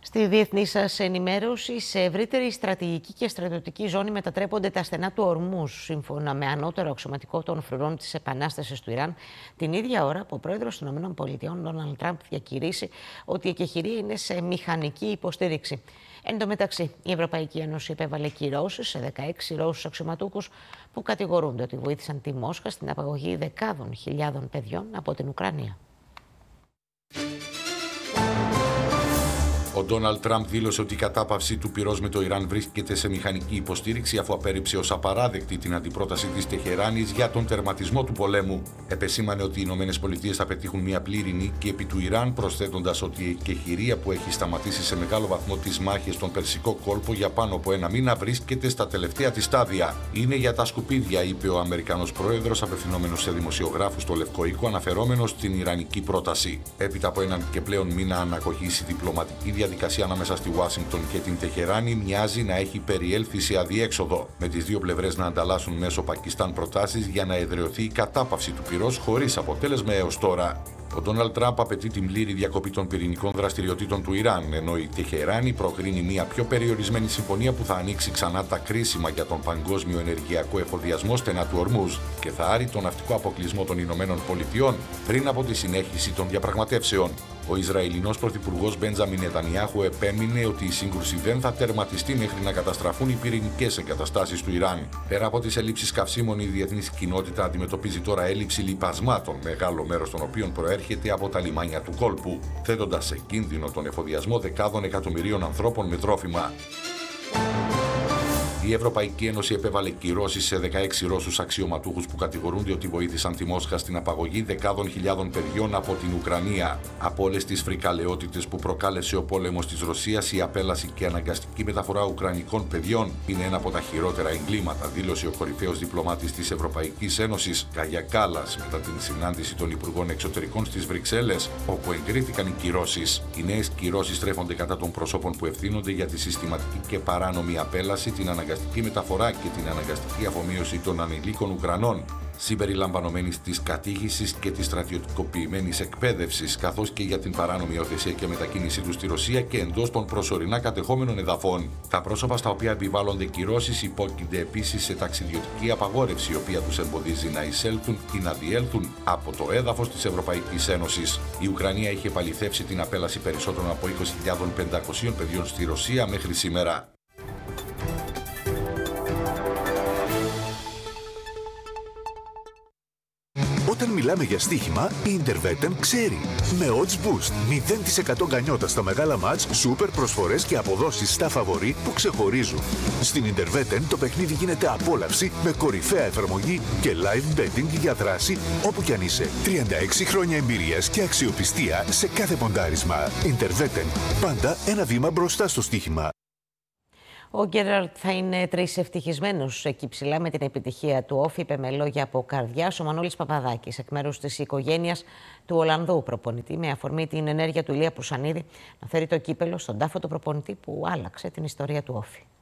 Στη διεθνή σας ενημέρωση, σε ευρύτερη στρατηγική και στρατιωτική ζώνη μετατρέπονται τα στενά του Ορμούζ, σύμφωνα με ανώτερο αξιωματικό των φρουρών της Επανάστασης του Ιράν, την ίδια ώρα που ο πρόεδρος των ΗΠΑ, Ντόναλντ Τραμπ, διακηρύσει ότι η εκεχηρία είναι σε μηχανική υποστήριξη. Εν τω μεταξύ, η Ευρωπαϊκή Ένωση επέβαλε κυρώσεις σε 16 Ρώσους αξιωματούχους που κατηγορούνται ότι βοήθησαν τη Μόσχα στην απαγωγή δεκάδων χιλιάδων παιδιών από την Ουκρανία. Ο Ντόναλντ Τραμπ δήλωσε ότι η κατάπαυση του πυρός με το Ιράν βρίσκεται σε μηχανική υποστήριξη, αφού απέρριψε ως απαράδεκτη την αντιπρόταση της Τεχεράνης για τον τερματισμό του πολέμου. Επεσήμανε ότι οι ΗΠΑ θα πετύχουν μια πλήρη νίκη επί του Ιράν, προσθέτοντας ότι η εκεχηρία που έχει σταματήσει σε μεγάλο βαθμό τις μάχες στον Περσικό κόλπο για πάνω από ένα μήνα βρίσκεται στα τελευταία της στάδια. Είναι για τα σκουπίδια, είπε ο Αμερικανός πρόεδρος, απευθυνόμενος σε δημοσιογράφους στο Λευκό Οίκο, αναφερόμενος στην ιρανική πρόταση. Έπειτα από έναν και πλέον μήνα ανακοχής, η διπλωματική διαδικασία ανάμεσα στη Ουάσιγκτον και την Τεχεράνη μοιάζει να έχει περιέλθει σε αδιέξοδο, με τις δύο πλευρές να ανταλλάσσουν μέσω Πακιστάν προτάσεις για να εδραιωθεί η κατάπαυση του πυρός χωρίς αποτέλεσμα έως τώρα. Ο Ντόναλντ Τραμπ απαιτεί την πλήρη διακοπή των πυρηνικών δραστηριοτήτων του Ιράν, ενώ η Τεχεράνη προκρίνει μια πιο περιορισμένη συμφωνία που θα ανοίξει ξανά τα κρίσιμα για τον παγκόσμιο ενεργειακό εφοδιασμό στενά του Ορμούζ και θα άρει τον ναυτικό αποκλεισμό των Ηνωμένων Πολιτειών πριν από τη συνέχιση των διαπραγματεύσεων. Ο Ισραηλινός πρωθυπουργός Μπέντζαμιν Νετανιάχου επέμεινε ότι η σύγκρουση δεν θα τερματιστεί μέχρι να καταστραφούν οι πυρηνικές εγκαταστάσεις του Ιράν. Πέρα από τις ελλείψεις καυσίμων, η διεθνής κοινότητα αντιμετωπίζει τώρα έλλειψη λιπασμάτων, μεγάλο μέρος των οποίων προέρχεται από τα λιμάνια του κόλπου, θέτοντας σε κίνδυνο τον εφοδιασμό δεκάδων εκατομμυρίων ανθρώπων με τρόφιμα. Η Ευρωπαϊκή Ένωση επέβαλε κυρώσεις σε 16 Ρώσους αξιωματούχους που κατηγορούνται ότι βοήθησαν τη Μόσχα στην απαγωγή δεκάδων χιλιάδων παιδιών από την Ουκρανία. Από όλες τις φρικαλαιότητες που προκάλεσε ο πόλεμος της Ρωσίας, η απέλαση και αναγκαστική μεταφορά ουκρανικών παιδιών είναι ένα από τα χειρότερα εγκλήματα, δήλωσε ο κορυφαίος διπλωμάτης της Ευρωπαϊκής Ένωσης, Κάγια Κάλλας, μετά την συνάντηση των Υπουργών Εξωτερικών στις Βρυξέλλες, όπου εγκρίθηκαν οι κυρώσεις. Οι νέες κυρώσεις στρέφονται κατά των προσώπων που ευθύνονται για τη συστηματική και παράνομη απέλαση, την αναγκαστική μεταφορά και την αναγκαστική αφομοίωση των ανηλίκων Ουκρανών, συμπεριλαμβανομένης της κατήχησης και της στρατιωτικοποιημένης εκπαίδευσης, καθώς και για την παράνομη υιοθεσία και μετακίνησή τους στη Ρωσία και εντός των προσωρινά κατεχόμενων εδαφών. Τα πρόσωπα στα οποία επιβάλλονται κυρώσεις υπόκεινται επίσης σε ταξιδιωτική απαγόρευση, η οποία τους εμποδίζει να εισέλθουν ή να διέλθουν από το έδαφος της Ευρωπαϊκής Ένωσης. Η Ουκρανία είχε επαληθεύσει την απέλαση περισσότερων από 20.500 παιδιών στη Ρωσία μέχρι σήμερα. Όταν μιλάμε για στοίχημα, η Interveten ξέρει. Με odds boost, 0% γκανιότα στα μεγάλα μάτς, σούπερ προσφορές και αποδόσεις στα φαβορί που ξεχωρίζουν. Στην Interveten το παιχνίδι γίνεται απόλαυση με κορυφαία εφαρμογή και live betting για δράση όπου κι αν είσαι. 36 χρόνια εμπειρίας και αξιοπιστία σε κάθε ποντάρισμα. Interveten, πάντα ένα βήμα μπροστά στο στοίχημα. Ο Γκέραλτ θα είναι τρισευτυχισμένος εκεί ψηλά με την επιτυχία του όφη, είπε με λόγια από καρδιάς ο Μανώλης Παπαδάκης, εκ μέρους της οικογένειας του Ολλανδού προπονητή, με αφορμή την ενέργεια του Ηλία Πουσανίδη να φέρει το κύπελο στον τάφο του προπονητή που άλλαξε την ιστορία του όφη.